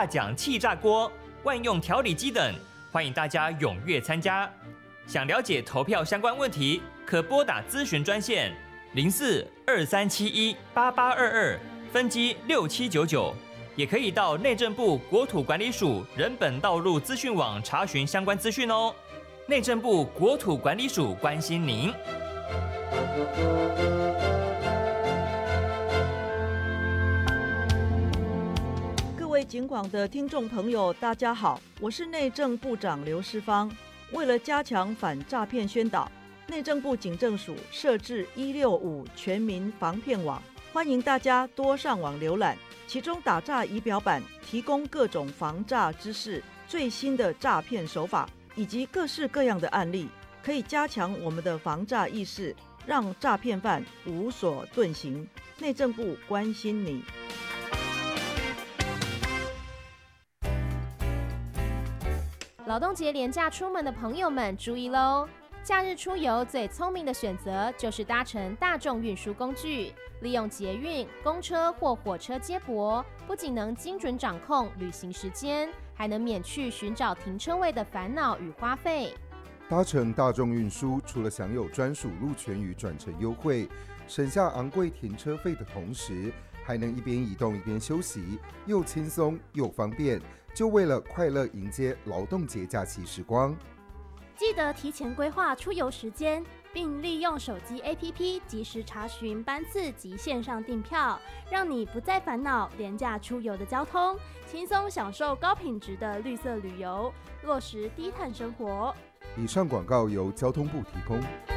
大奖气炸锅、万用调理机等，欢迎大家踊跃参加。想了解投票相关问题，可拨打咨询专线0423718822，分机6799，也可以到内政部国土管理署人本道路资讯网查询相关资讯哦。内政部国土管理署关心您。 各位警广的听众朋友，大家好，我是内政部长刘世芳。为了加强反诈骗宣导，内政部警政署设置165全民防骗网，欢迎大家多上网浏览。其中打诈仪表板提供各种防诈知识、最新的诈骗手法以及各式各样的案例，可以加强我们的防诈意识，让诈骗犯无所遁形。内政部关心你。 劳动节连假出门的朋友们注意喽！假日出游最聪明的选择就是搭乘大众运输工具，利用捷运、公车或火车接驳，不仅能精准掌控旅行时间，还能免去寻找停车位的烦恼与花费。 搭乘大众运输，除了享有专属路权与转乘优惠，省下昂贵停车费的同时，还能一边移动一边休息，又轻松又方便，就为了快乐迎接劳动节假期时光。 记得提前规划出游时间，并利用手机 APP 及时查询班次及线上订票，让你不再烦恼廉价出游的交通，轻松享受高品质的绿色旅游，落实低碳生活。 以上广告由交通部提供。